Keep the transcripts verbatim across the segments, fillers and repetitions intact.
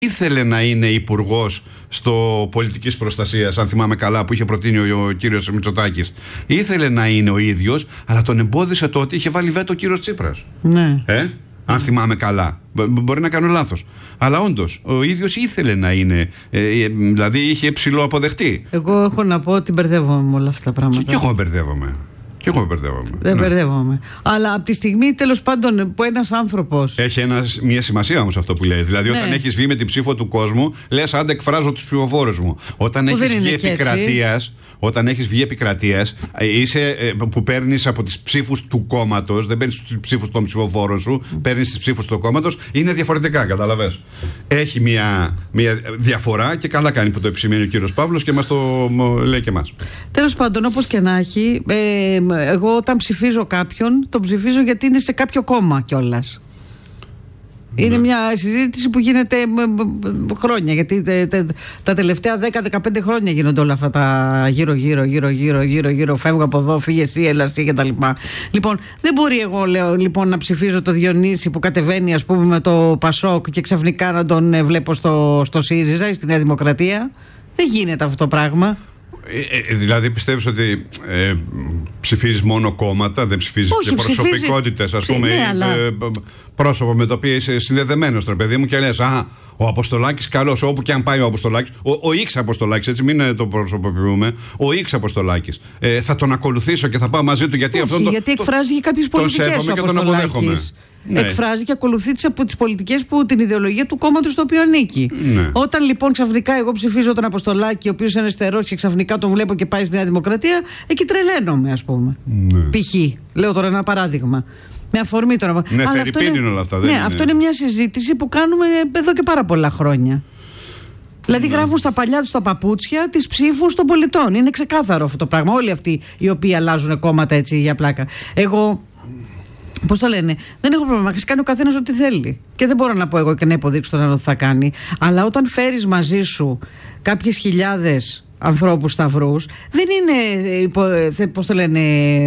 ήθελε να είναι υπουργός στο πολιτικής προστασίας, αν θυμάμαι καλά, που είχε προτείνει ο, ο κύριος Μητσοτάκης. Ήθελε να είναι ο ίδιος, αλλά τον εμπόδισε το ότι είχε βάλει βέτο ο κύριος Τσίπρας. Ναι. Ε? Αν θυμάμαι καλά. Μπορεί να κάνω λάθος. Αλλά όντως, ο ίδιος ήθελε να είναι. Ε, δηλαδή είχε ψηλό αποδεχτεί. Εγώ έχω να πω ότι μπερδεύομαι με όλα αυτά τα πράγματα. Και εγώ μπερδεύομαι. Και εγώ μπερδεύομαι. Δεν ναι. μπερδεύομαι. Αλλά από τη στιγμή, τέλος πάντων, που ένας άνθρωπος. Έχει ένας, μια σημασία όμως αυτό που λέει. Δηλαδή, ναι. όταν έχεις βγει με την ψήφο του κόσμου, λες άντε εκφράζω τους ψηφοφόρους μου. Όταν που έχεις βγει επικρατείας, όταν έχεις βγει επικρατείας, είσαι που παίρνεις από τις ψήφους του κόμματος, δεν παίρνεις τις ψήφους των ψηφοφόρων σου, mm. παίρνεις τις ψήφους του κόμματος, είναι διαφορετικά, καταλαβες. Έχει μια, μια διαφορά και καλά κάνει που το επισημαίνει ο κύριος Παύλος και μας το λέει και εμάς. Τέλος πάντων, όπως και να έχει, ε, εγώ όταν ψηφίζω κάποιον, τον ψηφίζω γιατί είναι σε κάποιο κόμμα κιόλας. Είναι ναι. μια συζήτηση που γίνεται χρόνια, γιατί τε, τε, τα τελευταία δέκα με δεκαπέντε χρόνια γίνονται όλα αυτά τα γύρω γύρω γύρω γύρω γύρω γύρω, φεύγω από εδώ, φύγε εσύ, έλα εσύ και τα λοιπά. Λοιπόν, δεν μπορεί εγώ λέω, λοιπόν, να ψηφίζω το Διονύση που κατεβαίνει ας πούμε με το Πασόκ και ξαφνικά να τον ε, βλέπω στο, στο ΣΥΡΙΖΑ ή στη Νέα Δημοκρατία. Δεν γίνεται αυτό το πράγμα. Ε, ε, δηλαδή πιστεύεις ότι ε, ψηφίζεις μόνο κόμματα, δεν ψηφίζεις όχι, και προσωπικότητες, ας πούμε, ναι, ή, αλλά... ε, πρόσωπο με το οποίο είσαι συνδεδεμένος, τρε παιδί μου, και λες α, ο Αποστολάκης καλός, όπου και αν πάει ο Αποστολάκης, ο, ο X Αποστολάκης, έτσι μην το προσωποποιούμε, ο X Αποστολάκης, ε, θα τον ακολουθήσω και θα πάω μαζί του γιατί όχι, αυτό γιατί το, εκφράζει και κάποιες πολιτικές ο Αποστολάκης. Ναι. Εκφράζει και ακολουθεί τις πολιτικές που την ιδεολογία του κόμματος στο οποίο ανήκει. Ναι. Όταν λοιπόν ξαφνικά εγώ ψηφίζω τον Αποστολάκη, ο οποίος είναι αριστερός και ξαφνικά τον βλέπω και πάει στη Νέα Δημοκρατία, εκεί τρελαίνομαι, ας πούμε. Ναι. Π.χ. Λέω τώρα ένα παράδειγμα. Με αφορμή τώρα. Ναι, θερυπίνουν όλα αυτά. Ναι, δεν είναι... αυτό είναι μια συζήτηση που κάνουμε εδώ και πάρα πολλά χρόνια. Δηλαδή ναι. γράφουν στα παλιά τους τα παπούτσια τις ψήφους των πολιτών. Είναι ξεκάθαρο αυτό το πράγμα. Όλοι αυτοί οι οποίοι αλλάζουν κόμματα έτσι για πλάκα. Εγώ. Πώς το λένε, δεν έχω πρόβλημα. Κάνει ο καθένας ό,τι θέλει. Και δεν μπορώ να πω εγώ και να υποδείξω τον άλλο τι θα κάνει. Αλλά όταν φέρεις μαζί σου κάποιες χιλιάδες ανθρώπους σταυρούς, δεν είναι. Πώς το λένε.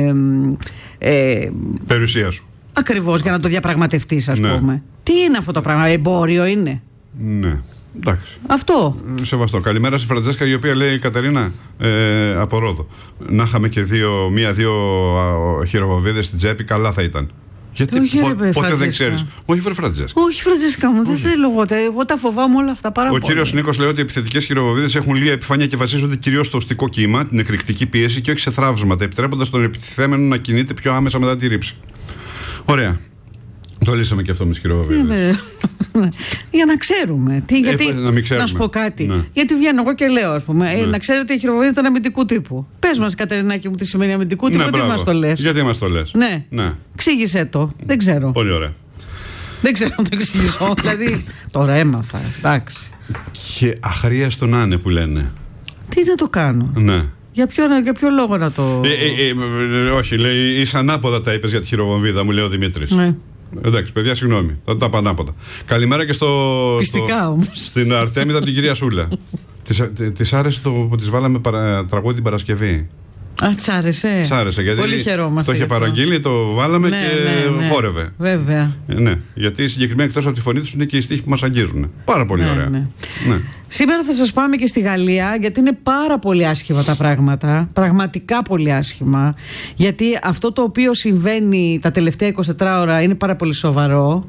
Ε, Περιουσία σου. Ακριβώς, για να το διαπραγματευτείς, ας ναι. πούμε. Τι είναι αυτό το πράγμα, εμπόριο είναι. Ναι. Εντάξει. Αυτό. Σεβαστό. Καλημέρα στη Φραντζέσκα, η οποία λέει Κατερίνα ε, από Ρόδο. Να είχαμε και δύο, μία-δύο χειροβοβίδες στην τσέπη, καλά θα ήταν. Γιατί όχι, πο, ρε, πότε Φραντζέσκα. δεν ξέρεις. Όχι, βρε Φραντζέσκα. Όχι, Φραντζέσκα μου, δεν θέλω εγώ. Εγώ τα φοβάμαι όλα αυτά πάρα Ο πολύ. Ο κύριος Νίκος λέει ότι οι επιθετικές χειροβοβίδες έχουν λίγα επιφάνεια και βασίζονται κυρίως στο οστικό κύμα, την εκρηκτική πίεση και όχι σε θραύσματα, επιτρέποντας τον επιτιθέμενο να κινείται πιο άμεσα μετά τη ρήψη. Ωραία. Το λύσαμε και αυτό με τις χειροβοβίδες. Για να ξέρουμε. Τι, γιατί, ε, να, μην ξέρουμε. να σου πω κάτι. Ναι. Γιατί βγαίνω εγώ και λέω, ας πούμε, ναι. ε, να ξέρετε, η χειροβοβίδα ήταν αμυντικού τύπου. Πες μας, Κατερινάκη μου, τι σημαίνει αμυντικού τύπου, ναι, γιατί μας το λες. Γιατί μας το λες. Ναι. ναι. Εξήγησέ το. Δεν ξέρω. Πολύ ωραία. Δεν ξέρω να το εξηγήσω. Δηλαδή, τώρα έμαθα. Εντάξει. Και αχρίαστο να είναι που λένε. Τι να το κάνω. Ναι. Για ποιο, για ποιο λόγο να το. Ε, ε, ε, ε, όχι, λέει, είσαι ανάποδα τα είπες για τη χειροβομβίδα, μου λέει ο Δημήτρης. Ναι. Εντάξει, παιδιά, συγγνώμη. Θα τα πάω ανάποδα. Καλημέρα και στο. Πιστικά στο, όμως. Στην Αρτέμιδα από την κυρία Σούλα. Της, της άρεσε το που της βάλαμε παρα, τραγούδι την Παρασκευή. Α, τς άρεσε. Τς άρεσε, γιατί πολύ χαιρόμαστε. Το είχε παραγγείλει, το βάλαμε ναι, και ναι, ναι. χόρευε. Βέβαια. Ε, ναι, γιατί συγκεκριμένα εκτός από τη φωνή τους είναι και οι στίχοι που μας αγγίζουν. Πάρα πολύ ναι, ωραία. Ναι. Ναι. Σήμερα θα σας πάμε και στη Γαλλία, γιατί είναι πάρα πολύ άσχημα τα πράγματα. Πραγματικά πολύ άσχημα. Γιατί αυτό το οποίο συμβαίνει τα τελευταία εικοσιτέσσερα ώρα είναι πάρα πολύ σοβαρό.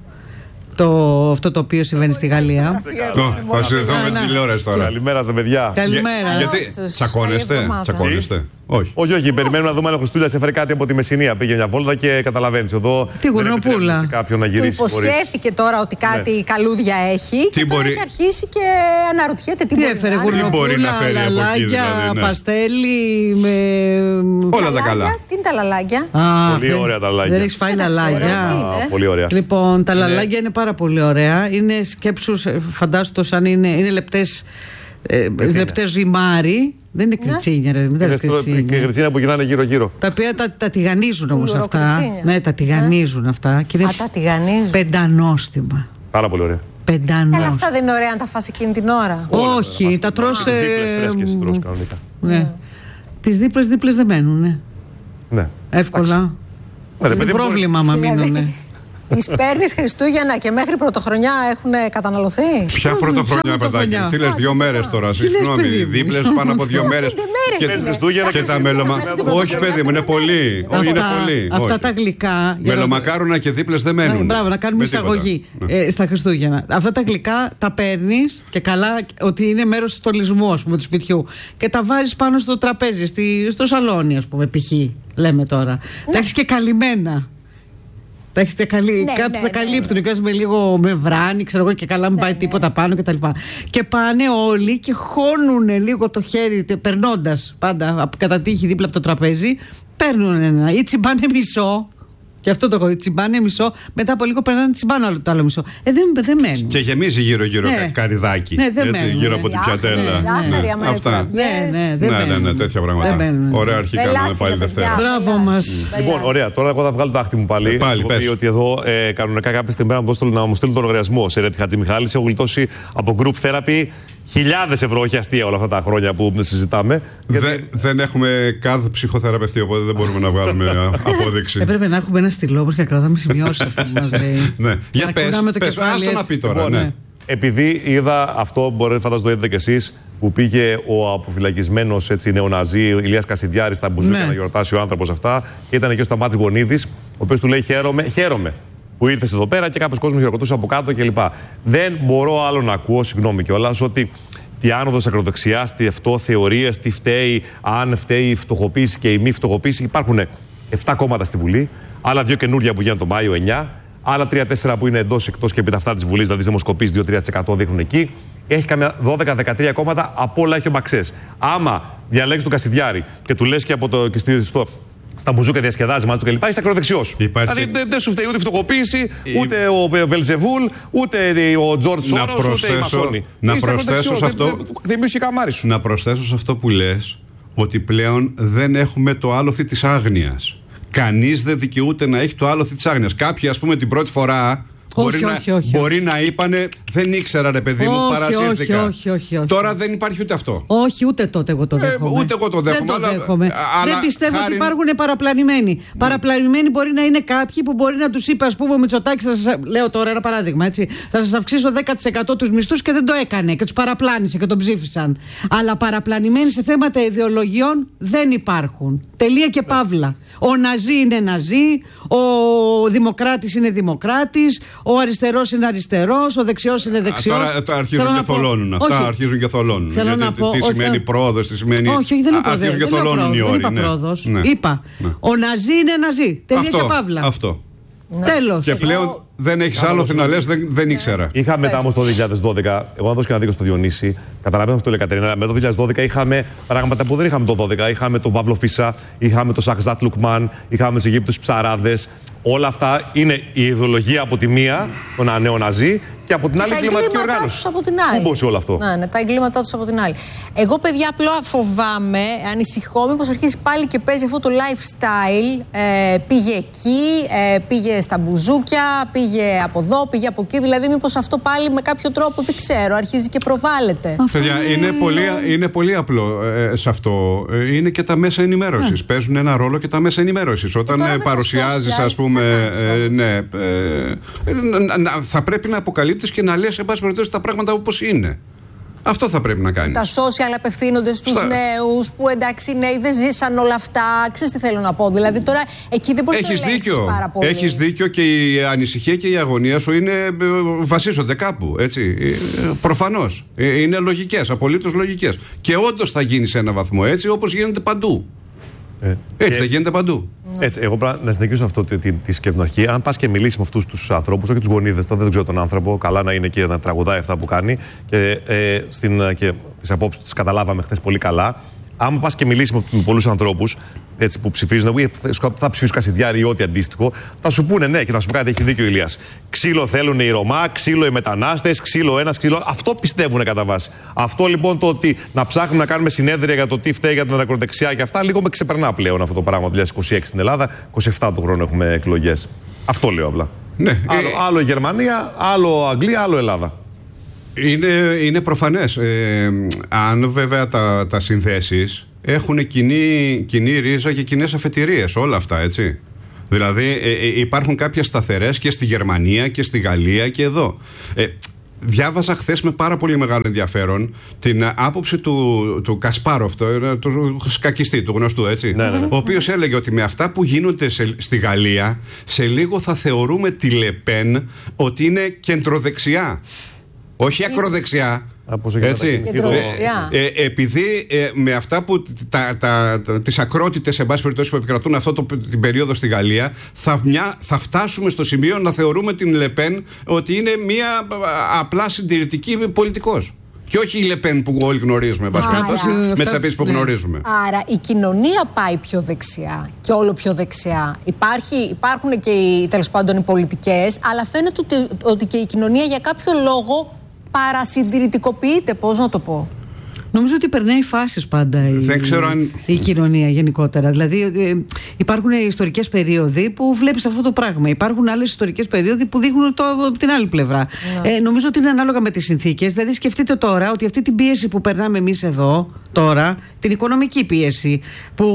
Το, αυτό το οποίο συμβαίνει στη Γαλλία. Θα συνδεθώ με την τηλεόραση τώρα. Καλημέρα στα παιδιά. Καλημέρα. Γιατί τσακώνεστε, τσακώνεστε. Όχι. Όχι, όχι. Περιμένουμε να δούμε αν ο Χριστούλας έφερε κάτι από τη Μεσσηνία. Πήγε μια βόλτα και καταλαβαίνεις. Εδώ τι γουρνοπούλα. Σε κάποιον να γυρίσει. Του υποσχέθηκε τώρα ότι κάτι ναι. καλούδια έχει. Τι και τώρα μπορεί... έχει αρχίσει και αναρωτιέται τι, τι μπορεί έφερε. να Γουρνοπούλα, λαλάγια, δηλαδή, ναι. παστέλι. Με... όλα τα καλά. Τι είναι τα λαλάγια. Πολύ ωραία τα λαλάγια. Δεν έχεις φάει λαλάγια. Πολύ ωραία. Λοιπόν, τα λαλάγια είναι πάρα πολύ ωραία. Είναι σκέψου, φαντάσου το σαν είναι λεπτές. Λεπτές ζυμάρι. Δεν είναι κριτσίνια, ρε. Δεν είναι κριτσίνια. Και κριτσίνια που γυρνάνε γύρω-γύρω. Τα οποία τα, τα τηγανίζουν όμως αυτά. Ναι, τα τηγανίζουν αυτά. Και είναι α, τα τηγανίζουν. Πεντανόστιμα. Πάρα πολύ ωραία. Πεντανόστιμα. Αλλά αυτά δεν είναι ωραία να τα φας εκείνη την ώρα. Όχι, τα τρως. Τις δίπλες φρέσκες τρως κανονικά. Ναι. Τις δίπλες δίπλες δεν μένουν. Ναι. Εύκολα. Είναι πρόβλημα άμα μείνουνε. Τις παίρνεις Χριστούγεννα και μέχρι Πρωτοχρονιά έχουν καταναλωθεί. Ποια Πρωτοχρονιά, παιδάκι? Τι λες, δύο μέρες τώρα? Συγγνώμη, δίπλες πάνω από δύο μέρες. Και τα μελομακάρονα. Όχι, παιδί μου, είναι πολύ. Είναι πολύ. Αυτά τα γλυκά. Μελομακάρονα και δίπλες δεν μένουν. Μπράβο, να κάνουμε εισαγωγή στα Χριστούγεννα. Αυτά τα γλυκά τα παίρνεις και καλά ότι είναι μέρος του στολισμού, ας πούμε, του σπιτιού. Και τα βάζεις πάνω στο τραπέζι, στο σαλόνι, ας πούμε, π.χ. λέμε τώρα. Τα έχεις και καλυμμένα. Τα έχετε καλύ... ναι, κάποιοι ναι, τα καλύπτουν, ναι, ναι. με λίγο με βράνι, ξέρω εγώ, και καλά, μην πάει ναι, τίποτα ναι. πάνω κτλ. Και, και πάνε όλοι και χώνουν λίγο το χέρι, περνώντας πάντα κατά τύχη δίπλα από το τραπέζι, παίρνουν ένα ή τσιμπάνε μισό. Και αυτό το έχω, τσιμπάνε μισό, μετά από λίγο περνάνε τσιμπάνε άλλο το άλλο μισό. Ε, δεν, δεν μένουν. Και γεμίζει γύρω-γύρω ναι. καρυδάκι. Ναι, δεν έτσι, μένουν. Γύρω από την πιατέλα. Ναι, ναι, ναι. Αυτά. Ναι, ναι, δεν ναι, ναι, ναι, τέτοια πράγματα. Ωραία αρχή κάνουμε πάλι Δευτέρα. Μπράβο μας. Λοιπόν, ωραία, τώρα εγώ θα βγάλω το άχτη μου πάλι. Πάλι, πες. Ότι εδώ ε, κανονικά κάποια στιγμή να μου στείλουν τον λογαριασμό σε Ρέτη Χατζημιχάλης. Έχω γλιτώσει από group therapy χιλιάδες ευρώ, όχι αστεία όλα αυτά τα χρόνια που συζητάμε. Γιατί... Δεν, δεν έχουμε κάθε ψυχοθεραπευτή, οπότε δεν μπορούμε να βγάλουμε απόδειξη. Έπρεπε να έχουμε ένα στυλό όμως και να κρατάμε σημειώσεις αυτό που μας λέει. Ναι, για πες, πες, άστο να πει τώρα. Ναι. Επειδή είδα αυτό, μπορείτε φαντάζομαι το είδατε κι εσείς, που πήγε ο αποφυλακισμένος νεοναζί Ηλίας Κασιδιάρης στα μπουζούκια ναι. να γιορτάσει ο άνθρωπος αυτά, και ήταν εκεί ο Σταμάτης Γονίδης, ο οποίος του λέει χαίρομαι, χαίρομαι που ήρθες εδώ πέρα, και κάποιος κόσμος χειροκροτούσε από κάτω κλπ. Δεν μπορώ άλλο να ακούω, συγγνώμη κιόλας, ότι τη άνοδος ακροδεξιάς, τι αυτό θεωρίες, τι φταίει, αν φταίει η φτωχοποίηση και η μη φτωχοποίηση. Υπάρχουν επτά κόμματα στη Βουλή, άλλα δύο καινούρια που γίνανε τον Μάιο, εννιά, άλλα τρία τέσσερα που είναι εντός, εκτός και επί τα αυτά της Βουλής, δηλαδή δημοσκοπήσεις δύο με τρία τοις εκατό δείχνουν εκεί. Έχει καμιά δώδεκα δεκατρία κόμματα, από όλα έχει ο Μπαξές. Άμα διαλέγεις τον Κασιδιάρη και του λες και, από το, και στο, στα μπουζούκα διασκεδάζει μαζί του κλπ. Είσαι ακροδεξιός. Υπάρχει... Δηλαδή δεν δε σου φταίει ούτε η φτωχοποίηση, ούτε ο Βελζεβούλ, ούτε ο Τζορτ Σόρος, ούτε η Μασόνη. Να προσθέσω σε αυτό. Να προσθέσω σε αυτό που λες ότι πλέον δεν έχουμε το άλοθη της άγνοιας. Κανείς δεν δικαιούται να έχει το άλοθη της άγνοιας. Κάποιοι, ας πούμε, την πρώτη φορά. Μπορεί, όχι, να, όχι, όχι, μπορεί να είπανε δεν ήξερα ρε παιδί μου, παρασύρθηκα. Όχι, όχι, όχι, όχι. Τώρα δεν υπάρχει ούτε αυτό. Όχι, ούτε τότε εγώ το δέχομαι. Ε, ούτε εγώ το δέχομαι. Δεν, το αλλά, δέχομαι. αλλά, δεν πιστεύω χάρη... ότι υπάρχουν παραπλανημένοι. Mm. Παραπλανημένοι μπορεί να είναι κάποιοι που μπορεί να τους είπε, ας πούμε, ο Μητσοτάκης, θα σας, λέω τώρα ένα παράδειγμα, έτσι, θα σας αυξήσω δέκα τοις εκατό τους μισθούς και δεν το έκανε και τους παραπλάνησε και τον ψήφισαν. Αλλά παραπλανημένοι σε θέματα ιδεολογιών δεν υπάρχουν. Τελεία και παύλα. Ο Ναζί είναι Ναζί, ο Δημοκράτης είναι Δημοκράτης, ο αριστερός είναι αριστερός, ο δεξιός είναι δεξιός. Τώρα, τώρα αρχίζουν και θολώνουν. Αυτά όχι. αρχίζουν και θολώνουν. Θέλω Γιατί, να πω, τι σημαίνει θα... πρόοδος, τι σημαίνει. Όχι, όχι, δεν είναι πρόοδος. Αρχίζουν και θολώνουν οι όροι. Δεν είπα ναι. πρόοδος. Ναι. Είπα. Ναι. Ο Ναζί είναι Ναζί. Τελεία αυτό, και παύλα. Αυτό. Ναι. Τέλος. Και πλέον εγώ... δεν έχεις άλλο να λες, δεν, δεν ήξερα. Είχα μετά όμως το δύο χιλιάδες δώδεκα, εγώ να δώσω και ένα δίκιο στο Διονύση, καταλαβαίνω αυτό που λέει η Κατερίνα. Με το δύο χιλιάδες δώδεκα είχαμε πράγματα που δεν είχαμε το δώδεκα. Είχαμε τον Παύλο Φίσα, είχαμε τον Σαχζάτ Λουκμάν, είχαμε τους Αιγύπτους ψαράδες. Όλα αυτά είναι η ιδεολογία από τη μία, τον νεοναζί, και από την και άλλη η κλιματική οργάνωση. Από την άλλη. Πού μπωσε όλο αυτό. Ναι, ναι, τα εγκλήματά τους από την άλλη. Εγώ, παιδιά, απλά φοβάμαι, ανησυχώ, μήπως αρχίσει πάλι και παίζει αυτό το lifestyle. Ε, πήγε εκεί, ε, πήγε στα μπουζούκια, πήγε από εδώ, πήγε από εκεί. Δηλαδή, μήπως αυτό πάλι με κάποιο τρόπο, δεν ξέρω, αρχίζει και προβάλλεται. Παιδιά, είναι, πολύ, είναι πολύ απλό ε, σε αυτό. Ε, είναι και τα μέσα ενημέρωσης. Yeah. Παίζουν ένα ρόλο και τα μέσα ενημέρωσης. Όταν ε, παρουσιάζεις, ας πούμε. Ε, ναι, ε, ε, θα πρέπει να αποκαλύπτεις και να λες, εν πάση περιπτώσει, τα πράγματα όπως είναι. Αυτό θα πρέπει να κάνεις. Τα social απευθύνονται στους Στα... νέους που εντάξει οι νέοι δεν ζήσαν όλα αυτά. Ξέρεις τι θέλω να πω. Δηλαδή τώρα εκεί δεν μπορείς να ελέγξεις πάρα πολύ. Έχεις δίκιο και η ανησυχία και η αγωνία σου είναι, βασίζονται κάπου. Έτσι. Προφανώς. Είναι λογικές, απολύτως λογικές. Και όντως θα γίνει σε ένα βαθμό έτσι όπως γίνεται παντού. Ε, έτσι θα γίνεται παντού. Έτσι, εγώ πρέπει να συνεχίσω αυτό τη, τη, τη σκέψη αρχή. Αν πας και μιλήσεις με αυτούς τους ανθρώπους, όχι τους γονίδες, τότε δεν ξέρω τον άνθρωπο, καλά να είναι και να τραγουδάει αυτά που κάνει και, ε, στην, και τις απόψεις τις καταλάβαμε χθες πολύ καλά. Αν πας και μιλήσεις με πολλούς ανθρώπους έτσι, που ψηφίζουν, ή θα ψηφίσουν Κασιδιάρη ή ό,τι αντίστοιχο, θα σου πούνε ναι, και θα σου πει κάτι, έχει δίκιο ο Ηλίας. Ξύλο θέλουν οι Ρωμά, ξύλο οι μετανάστες, ξύλο ένα, ξύλο. Αυτό πιστεύουν κατά βάση. Αυτό λοιπόν το ότι να ψάχνουμε να κάνουμε συνέδρια για το τι φταίει για την ακροδεξιά και αυτά, λίγο με ξεπερνά πλέον αυτό το πράγμα. Το δύο χιλιάδες είκοσι έξι στην Ελλάδα, είκοσι επτά του χρόνου έχουμε εκλογές. Αυτό λέω απλά. Ναι. Άλλο, άλλο Γερμανία, άλλο Αγγλία, άλλο Ελλάδα. Είναι, είναι προφανές. Ε, αν βέβαια τα, τα συνθέσεις έχουν κοινή, κοινή ρίζα και κοινές αφετηρίες, όλα αυτά, έτσι. Δηλαδή ε, ε, υπάρχουν κάποιες σταθερές και στη Γερμανία και στη Γαλλία και εδώ. Ε, Διάβαζα χθες με πάρα πολύ μεγάλο ενδιαφέρον την άποψη του, του Κασπάροφ, του σκακιστή, του γνωστού, έτσι. Ναι, ναι, ναι. Ο οποίος έλεγε ότι με αυτά που γίνονται σε, στη Γαλλία, σε λίγο θα θεωρούμε τη Λεπέν ότι είναι κεντροδεξιά. Όχι ακροδεξιά. Έτσι. Ε, ε, επειδή ε, με αυτά που τα, τα, τα, τις ακρότητες εν πάση περιπτώσει που επικρατούν αυτό το, την περίοδο στη Γαλλία, θα, μια, θα φτάσουμε στο σημείο να θεωρούμε την Λεπέν ότι είναι μια απλά συντηρητική πολιτικός. Και όχι η Λεπέν που όλοι γνωρίζουμε, εν πάση περιπτώσει, με τις απαιτήσεις που ναι. γνωρίζουμε. Άρα η κοινωνία πάει πιο δεξιά και όλο πιο δεξιά. Υπάρχει, υπάρχουν και οι, τέλος πάντων οι πολιτικές, αλλά φαίνεται ότι, ότι και η κοινωνία για κάποιο λόγο παρασυντηρητικοποιείται, πώς να το πω. Νομίζω ότι περνάει φάσεις πάντα η, Δεν ξέρω αν... η κοινωνία γενικότερα. Δηλαδή ε, υπάρχουν ιστορικές περίοδοι που βλέπεις αυτό το πράγμα. Υπάρχουν άλλες ιστορικές περίοδοι που δείχνουν το, την άλλη πλευρά. Yeah. Ε, νομίζω ότι είναι ανάλογα με τις συνθήκες. Δηλαδή σκεφτείτε τώρα ότι αυτή την πίεση που περνάμε εμείς εδώ τώρα, την οικονομική πίεση που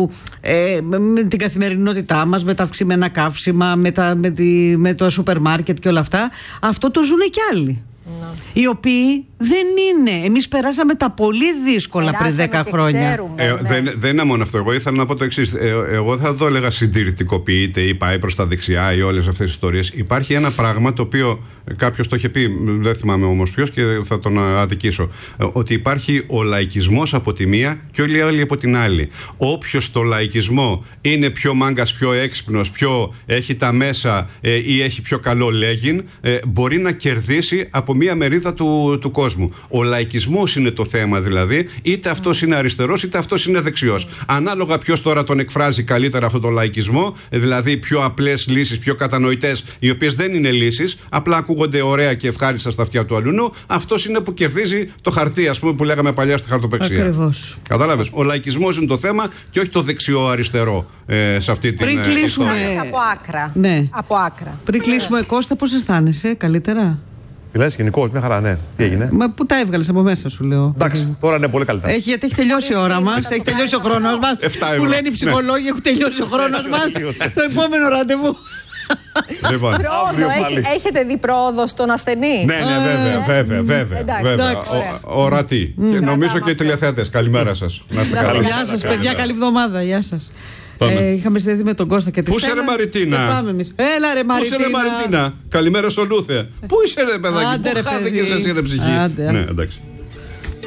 ε, με την καθημερινότητά μας, με τα αυξημένα καύσιμα, με, τα, με, τη, με το σούπερ μάρκετ και όλα αυτά, αυτό το ζουν κι άλλοι. No. Οι οποίοι δεν είναι. Εμείς περάσαμε τα πολύ δύσκολα περάσαμε πριν δέκα χρόνια. Ξέρουμε, ε, ναι. δεν, δεν είναι μόνο αυτό. Εγώ ήθελα να πω το εξής. Ε, εγώ θα το έλεγα συντηρητικοποιείται ή πάει προς τα δεξιά ή όλες αυτές τις ιστορίες. Υπάρχει ένα πράγμα το οποίο κάποιος το είχε πει, δεν θυμάμαι όμως ποιος και θα τον αδικήσω. Ε, ότι υπάρχει ο λαϊκισμός από τη μία και όλοι οι άλλοι από την άλλη. Όποιος στο λαϊκισμό είναι πιο μάγκας, πιο έξυπνος, πιο έχει τα μέσα ε, ή έχει πιο καλό λέγειν, ε, μπορεί να κερδίσει από μία μερίδα του, του κόσμου. Ο λαϊκισμός είναι το θέμα δηλαδή, είτε αυτός είναι αριστερός είτε αυτός είναι δεξιός. Ανάλογα ποιος τώρα τον εκφράζει καλύτερα αυτόν τον λαϊκισμό, δηλαδή πιο απλές λύσεις, πιο κατανοητές, οι οποίες δεν είναι λύσεις, απλά ακούγονται ωραία και ευχάριστα στα αυτιά του αλουνού, αυτός είναι που κερδίζει το χαρτί, ας πούμε, που λέγαμε παλιά στη χαρτοπεξία. Ακριβώς. Κατάλαβες. Ο λαϊκισμός είναι το θέμα και όχι το δεξιό-αριστερό ε, σε αυτή την Πριν κλείσουμε... Από άκρα. Ναι. Από άκρα. Πριν κλείσουμε, Κώστα, πώς αισθάνεσαι, καλύτερα? Τι λες, γενικώς, μια χαρά, ναι. Τι έγινε? Μα πού τα έβγαλες από μέσα σου, λέω. Εντάξει, τώρα είναι πολύ καλύτερα. Έχει, γιατί έχει τελειώσει η ώρα μας, έχει τελειώσει ο χρόνος μας. Που λένε οι ψυχολόγοι, έχουν τελειώσει ο χρόνος μας. Στο επόμενο ραντεβού. Λοιπόν, πρόοδο, έχει, έχετε δει πρόοδο στον ασθενή? Ναι, ναι, βέβαια, βέβαια, βέβαια, βέβαια. Ορατή. Και νομίζω και οι τηλεθεατές. Καλημέρα σας. Γεια σας, παιδιά, καλή εβδομάδα. Γεια σας. Ε, είχαμε συνδεθεί με τον Κώστα και τη Στέλλα. Πού είσαι ρε Μαριτίνα? Έλα ρε Μαριτίνα. Πού είσαι ρε Μαριτίνα? Καλημέρα στο Λούθε. Πού είσαι ρε παιδάκι? Πού χάθηκες εσύ ρε ψυχή? Άντε, άντε. Ναι, εντάξει.